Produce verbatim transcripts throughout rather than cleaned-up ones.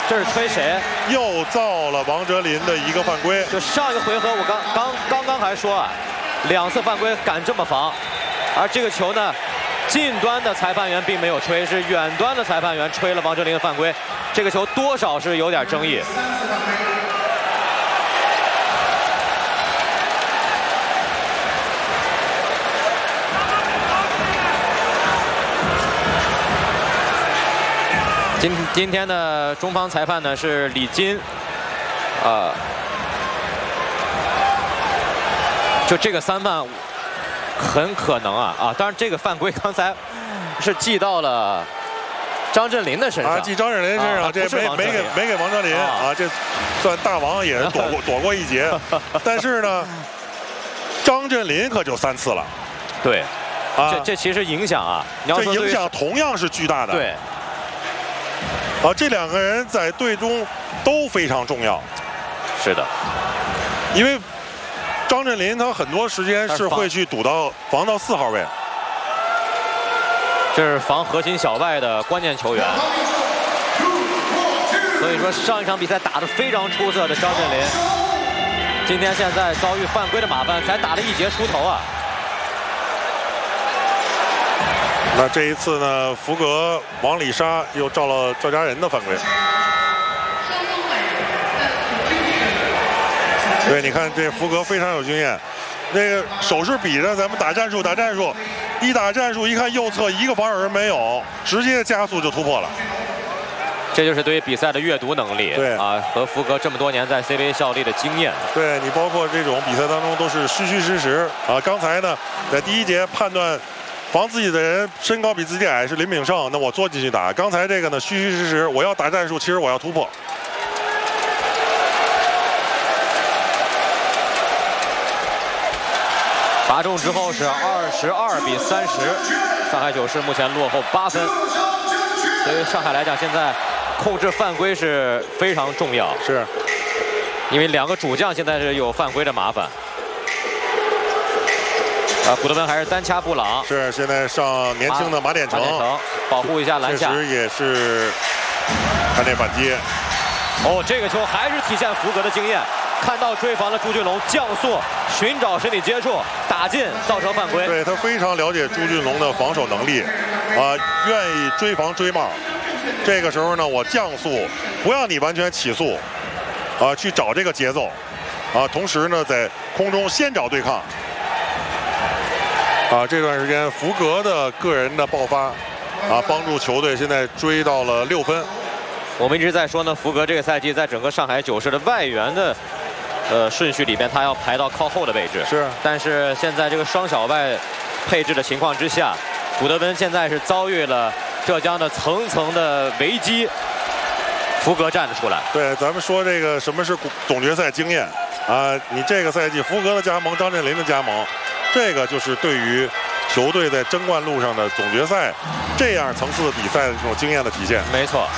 这是吹谁？ 又造了王哲林的一个犯规。 就上一个回合，我刚刚刚刚还说啊，两次犯规敢这么防，而这个球呢，近端的裁判员并没有吹，是远端的裁判员吹了王哲林的犯规。这个球多少是有点争议。今今天的中方裁判呢是李金，呃，就这个三犯很可能啊啊，当然这个犯规刚才是记到了张镇麟的身上， 啊，记张镇麟身上， 啊、 这没没给没给王哲林啊, 啊，这算大王也是躲过躲过一劫，但是呢，张镇麟可就三次了， 对， 啊， 这这其实影响啊，你要这影响同样是巨大的， 对。 啊，这两个人在队中都非常重要。 是的， 因为张镇麟他很多时间是会去堵到防到四号位， 这是防核心小外的关键球员。所以说上一场比赛打得非常出色的张镇麟，今天现在遭遇犯规的麻烦，才打了一节出头啊。 那这一次呢，福格往里杀，又照了赵家人的犯规。对，你看这福格非常有经验，那个手势比着咱们打战术，打战术，一打战术，一看右侧一个防守人没有，直接加速就突破了。 这就是对于比赛的阅读能力， 对啊，和福格这么多年在 C B A 效力的经验。 对你包括这种比赛当中都是虚虚实实啊。刚才呢，在第一节判断。防自己的人身高比自己矮是林炳胜，那我坐进去打。刚才这个呢，虚虚实实，我要打战术，其实我要突破。 罚中之后是二十二比三十，上海九世目前落后八分。对于上海来讲，现在控制犯规是非常重要， 是因为两个主将现在是有犯规的麻烦。啊，古德温还是单掐布朗， 是现在上年轻的马典成， 马典成保护一下篮下， 确实也是看这反击。 哦，这个球还是体现福格的经验，看到追防的朱俊龙降速，寻找身体接触，打进造成犯规。 对他非常了解朱俊龙的防守能力，啊，愿意追防追帽。这个时候呢，我降速，不让你完全起速，啊，去找这个节奏，啊，同时呢，在空中先找对抗。啊，这段时间福格的个人的爆发，啊，帮助球队现在追到了六分。 我们一直在说呢，福格这个赛季在整个上海九世的外援的呃顺序里边，他要排到靠后的位置。 是， 但是现在这个双小外配置的情况之下，古德温现在是遭遇了浙江的层层的危机，福格站了出来。 对，咱们说这个什么是总决赛经验啊？你这个赛季福格的加盟，张镇麟的加盟。这个就是对于球队在争冠路上的总决赛这样层次的比赛的这种经验的体现。 没错。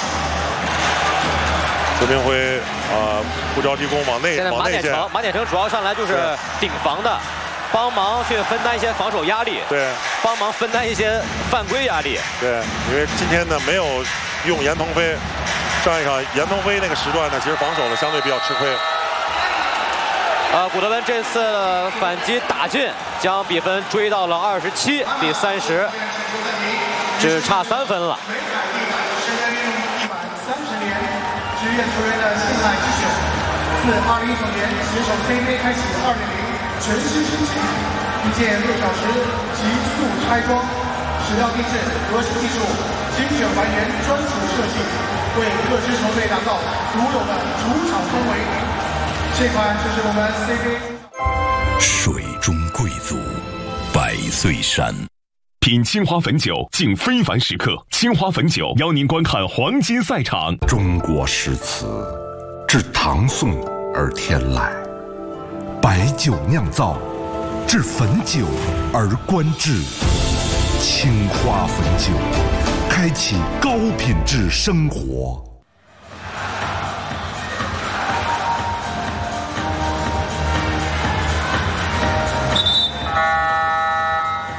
孙明辉啊、呃，不着急攻往内， 现在马典成，马典成主要上来就是顶防的，帮忙去分担一些防守压力， 对， 帮忙分担一些犯规压力。 对，因为今天呢没有用严腾飞，上一场严腾飞那个时段呢，其实防守呢相对比较吃亏。 呃，古德温这次反击打进，将比分追到了二十七比三十，只差三分了。 一百三十年职业球员的信赖之选，自二零一九年携手 C B A 开启二点零全新升级，凭借六小时极速拆装、石料定制、核心技术、精选还原、专属设计，为各支球队打造独有的主场氛围。这款就是我们 C B A 水中贵族百岁山。 品清华汾酒，敬非凡时刻。清华汾酒邀您观看黄金赛场。 中国诗词自唐宋而天来，白酒酿造，至汾酒而观致。清华汾酒，开启高品质生活。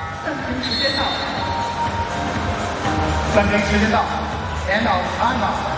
暂停时间到 ，End of timeout。